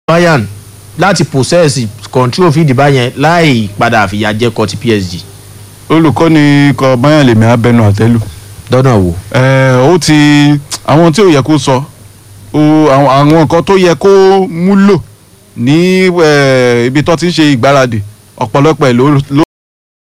Bayern láti possess control fìdí báyẹn láì padà fìyà jẹ kọ ti PSG. olùkọ́ni ikọ̀ Bayern lèmi abẹnú àtẹ́lù. dọ́nà wo. ó ti àwọn tí ò yẹ kó sọ àwọn nǹkan tó yẹ kó múlò ní ibi tó ti ń ṣe ìgbáradì ọ̀pọ̀lọpọ̀ ẹ̀ ló